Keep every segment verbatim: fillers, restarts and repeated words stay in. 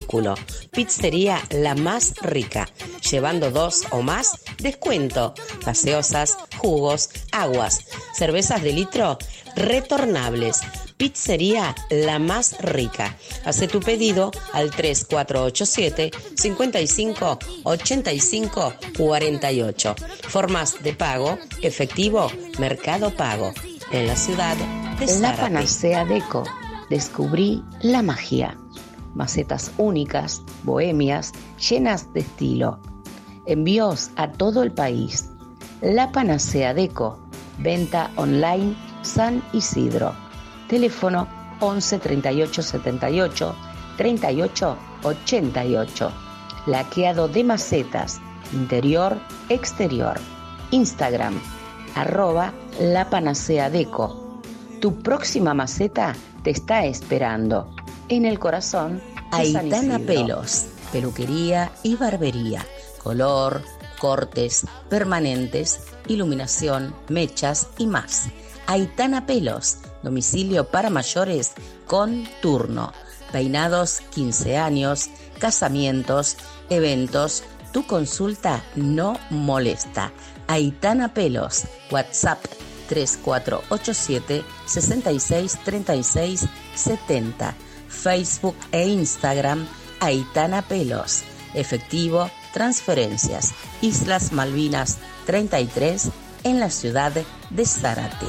artículo. Pizzería La Más Rica. Llevando dos o más, descuento. Gaseosas, jugos, aguas, cervezas de litro, retornables. Pizzería La Más Rica. Hace tu pedido al tres cuatro ocho siete, cinco cinco, ocho cinco cuatro ocho. Formas de pago, efectivo, Mercado Pago. En la ciudad de Zárate. La Panacea Deco. Descubrí la magia. Macetas únicas, bohemias, llenas de estilo. Envíos a todo el país. La Panacea Deco. Venta online San Isidro. Teléfono once treinta y ocho setenta y ocho treinta y ocho ochenta y ocho. Laqueado de macetas, interior, exterior. Instagram, arroba La Panacea Deco. Tu próxima maceta te está esperando en el corazón de San Aitana Isidro. Pelos, peluquería y barbería. Color, cortes, permanentes, iluminación, mechas y más. Aitana Pelos, domicilio para mayores con turno. Peinados quince años, casamientos, eventos. Tu consulta no molesta. Aitana Pelos, WhatsApp tres cuatro ocho siete, seis seis tres seis siete cero. Facebook e Instagram Aitana Pelos. Efectivo, transferencias. Islas Malvinas treinta y tres en la ciudad de Zárate.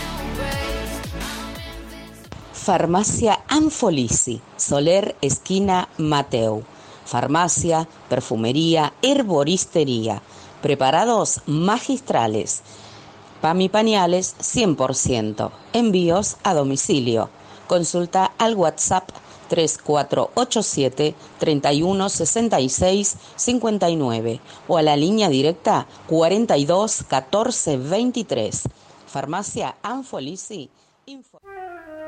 Farmacia Anfolisi, Soler, esquina Mateu. Farmacia, perfumería, herboristería. Preparados magistrales. P A M y pañales cien por ciento. Envíos a domicilio. Consulta al WhatsApp tres cuatro ocho siete, treinta y uno, sesenta y seis, cincuenta y nueve o a la línea directa cuarenta y dos, catorce, veintitrés. Farmacia Anfolisi. Info-